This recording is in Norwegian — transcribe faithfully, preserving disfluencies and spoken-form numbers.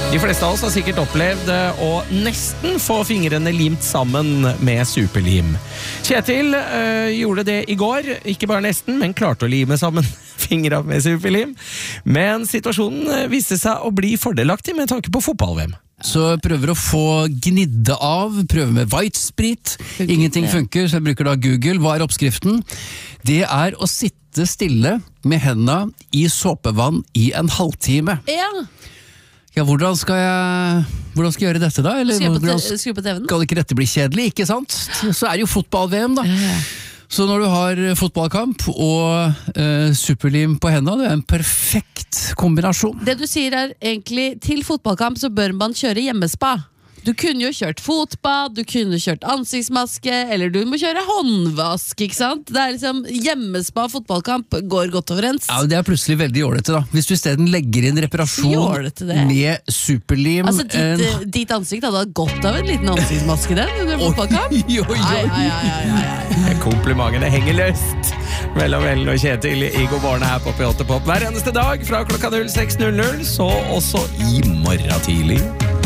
De fleste av oss har sikkert opplevd å nesten få fingrene limt sammen med superlim. Kjetil øh, gjorde det i går, ikke bare nesten, men klarte å lime sammen fingrene med superlim. Men situasjonen viste seg å bli fordelaktig med tanke på fotball-V M. Så jeg prøver å få gnidde av, prøver med white sprit. Ingenting funker, så jeg bruker da Google. Hva er oppskriften? Det er å sitte stille med hendene i såpevann i en halvtime. Ja. Ja, hvordan skal jeg Hvordan skal jeg gjøre dette da? Eller, Skru på, hvordan te skru på T V-en. skal ikke dette bli kjedelig, ikke sant? Så er det jo fotball-V M da. Så når du har fotballkamp og uh, superlim på hendene, det er en perfekt kombinasjon. Det du sier er egentlig, til fotballkamp så bør man kjøre hjemmespa. Du kunne jo kjørt fotbad, du kunne kjørt ansiktsmaske, eller du må kjøre håndvask, ikke sant? Det er liksom, hjemmespa fotballkamp går godt overens. Ja, det er plutselig veldig jålete da. Hvis du i stedet legger inn reparasjon med superlim. Altså, ditt, en... ditt ansikt hadde hatt godt av en liten ansiktsmaske den under fotballkamp. Oi, oi, oi. Ai, ai, ai, ai, ai. Komplimentene henger løst mellom Ellen og Kjetil i God morgen her på P åtte Pop hver eneste dag fra klokka null seks null null, så også i morgen tidlig.